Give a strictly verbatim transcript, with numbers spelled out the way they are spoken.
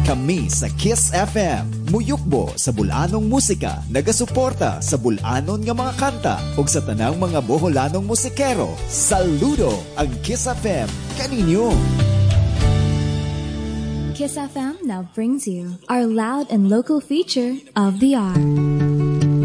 Kami sa Kiss F M, muyukbo sa bulanong musika, nagasuporta sa bulanon nga mga kanta ug sa tanang mga Boholanong musikero. Saludo ang Kiss F M kaninyo. Kiss F M now brings you our loud and local feature of the hour.